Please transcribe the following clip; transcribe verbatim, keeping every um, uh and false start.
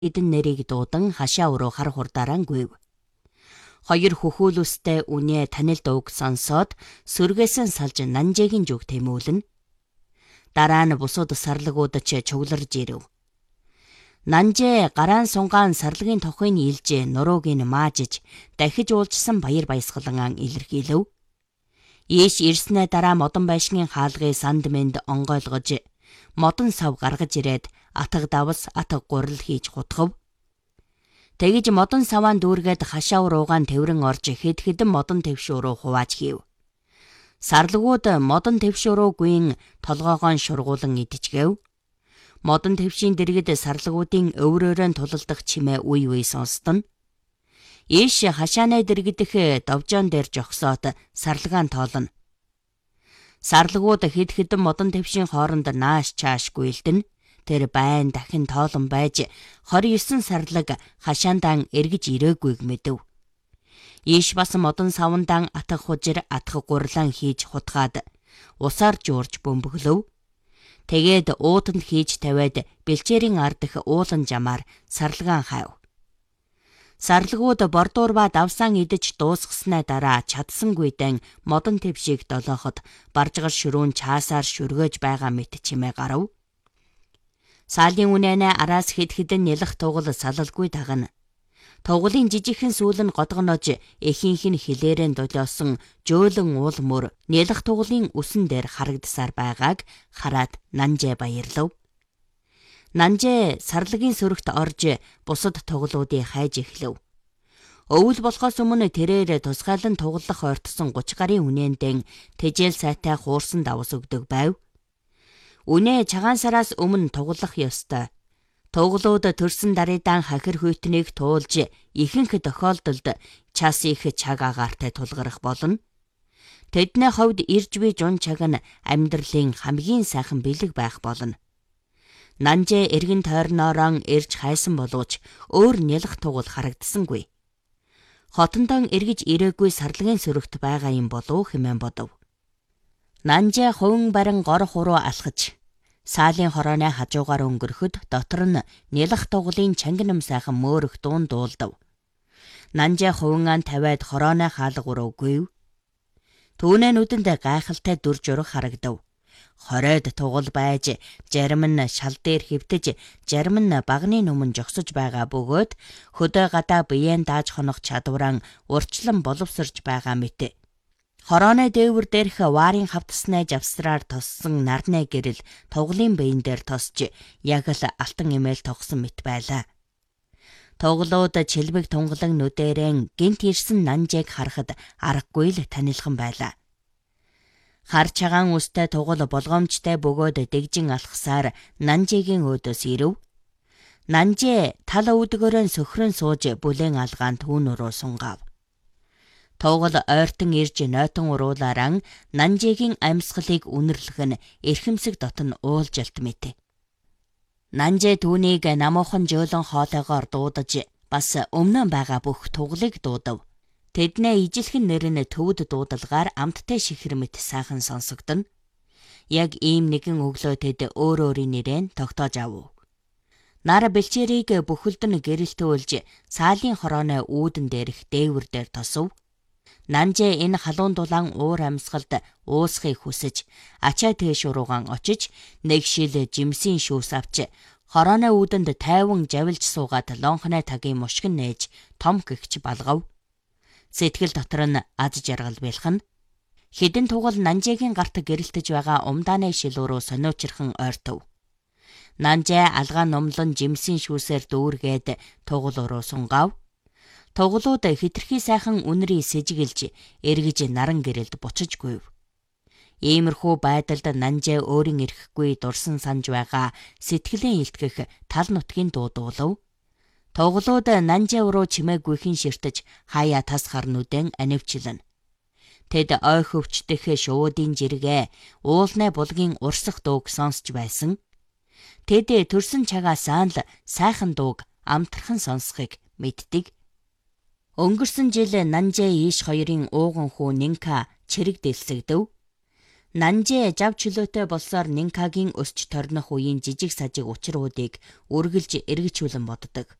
эдэн нэрийг дуудан хашаа өрөө хар хурдаараа гүйв. Хоёр хөхүүлүстэй үнэ танил дууг сонсоод сүргээсэн салж Нанжэгийн зүг тэмүүлэн. Дараа нь бусууд сарлагуудад ч чугларж ирэв. Нанжэ гараан сунгаан сарлагын тохыг илж нурууг нь маажиж дахиж уулжсан баяр баясгалан илэрхийлв. Ийш ирснээ дараа модон байшгийн хаалгыг санд мэнд онгойлгож модон сав гаргаж ирээд атга давс атга гурил хийж гутгав. Тэгж модон саваан дүүргээд хашаа руугаан тэврэн орж хэд хэдэн модон твшүү рүү хувааж хийв. Сарлагууд модон твшүү рүү гүйн толгоогоо шургуулan идчихгэв. Модон твшийн дэргэд сарлагуудын өврөөрөө тулалдах чимээ үе үе сонстон. Ийш хашааны дэргэдэх довжоон дээр жогсоот сарлагаан тоолно. Сарлагууд хэд хэдэн модон твшийн хооронд нааш чааш гүйлдэн. Тэр байн дахин тоолон байж хорин есөн сарлаг хашаандан эргэж ирээгүйг мэдэв. Ийш бас модон савандан атах хужир атах гурлан хийж хутгаад усаар жуурж бөмбөглөв. Тэгээд уутанд хийж тавиад бэлчээрийн ардах уулан жамаар сарлагаан хайв. Сарлагууд бордуур ба давсан идэж дуусгаснаа дараа чадсангүйдэн модон твшийг долооход баржгар ширүүн чаасаар шүргөөж байгаа мэт чимээ гарав. Саалын үнэнэ араас хэд хэдэн нялх тугал салалгүй тагна. Тугалын жижигхэн сүүл нь годгонож эхийнх нь хилээрэн долоосон жөөлөн уул мөр нялх тугалын үсэн дээр харагдсаар байгааг хараад Нанжэ баярлав. Нанжэ сарлагын сөрөгт орж бусад тугалуудыг хайж эхлэв. Өвөл болохоос өмнө тэрээр тусгайлан тугалах ойртсон гуч гарын үнэндэн тэжээл сайтай хуурсан давс өгдөг байв. Үнэ цагаан сараас өмнө тугалах ёстой. Тугалууд төрсөн дарыдаан хахир хүйтнийг туулж ихэнх тохиолдолд час их чаг агаартай тулгарах болно. Тэдний хувьд ирж буй жун чаг нь амьдралын хамгийн сайхан бэлэг байх болно. Нанжэ эргэн тойрноороо ирж хайсан боловч өөр нялх тугал харагдсангүй. Хотондоо эргэж ирээгүй сарлагын сөрөгт байгаа юм болов хэмээн бодов. Нанжэ хувин барин гор хуруу алхаж саалын хорооны хажуугаар өнгөрөхөд дотор нь нялх тугалын чангинам сайхан мөөрөх дуун дуулдав. Нанжэ хувингаан тавиад хорооны хаалга руу гүйв. Түүнээ нүдэнд гайхалтай дүр жураг харагдав. Хоройд тугал байж, зарим нь шал дээр хэвтэж, зарим нь багны нүмэн жогсож байгаа бөгөөд хөдөө гадаа биеэн дааж хонох чадвараа урчлан боловсрж байгаа мэт. Хорооны дээвэр дээрх варын хавтснаа завсраар тоссон нарны гэрэл тугалын биен дээр тосч яг л алтан эмээл тогсон мэт байлаа. Тугалууд чилбэг тунгалан нүдэрэн гинт ирсэн Нанжэг харахад аргагүй л танилхан байлаа. Хар чагаан үстэй тугал болгоомжтой бөгөөд дэгжин алхсаар Нанжэгийн өөдөөс ирэв. Нанжэ тал өвдгөрөө сөхрөн сууж бүлээн алгаан түүн рүү сунгав. Тугал ойртон ирж нойтон уруулааран Нанжэгийн амьсгалыг үнэрлэх нь эрхэмсэг дотн уулжалт мэт. Нанжэ түүнийг намуухан жөөлөн хоолойгоор дуудаж бас өмнө байгаа бүх тугалыг дуудав. Тэдний ижилхэн нэр нь төвд дуудалгаар амттай шихэр мэт сайхан сонсогдно. Яг ийм нэгэн өглөө тэд өөр өөрийн нэрээр тогтоож авав. Нар бэлчээрийг бүхэлдэн гэрэлтүүлж саалын хорооны үүдэн дээрх дээвэр дээр тосов. Нанжэ энэ халуун дулаан уур амьсгалд уусхыг хүсэж ачаа тээш руугаан очиж нэг шил жимсийн шүүс авч хорооны үүдэнд тайван жавилж суугаад лонхны тагийн мушгин нээж том гихч балгав. Сэтгэл дотор нь аз жаргал бэлхэн. Хэдэн тугал Нанжэгийн гарт гэрэлтэж байгаа умдааны шилүүрөө сониучирхан ойртов. Нанжэ алгаа номлон жимсийн шүүсээр дүүргээд тугал руу сунгав. Тугалууд хитрхи сайхан үнэрийг сэжигэлж эргэж наран гэрэлд бучиж гүйв. Иймэрхүү байдалд Нанжэ өөрийн эрхгүй дурсан санж байгаа сэтгэлийн илтгэх тал нутгийн дуудуулав. Тугалууд Нанжэ руу чимээгүйхэн ширтэж хаяа тас хар нүдэн анивчлан. Тэд ой хөвчдөх шуудын жиргээ уулны булгийн урсах дууг сонсч байсан. Тэд төрсөн чагаасаа л сайхан дууг амтархан сонсхийг мэддэг. Өнгөрсөн жил Нанжэ ийш хоёрын ууган хүү Нинка чирэг дэлсэгдэв. Нанжээ жав чөлөөтэй болсоор Нинкагийн өсч торнох үеийн жижиг сажиг учруудыг үргэлж эргэжүүлэн боддог.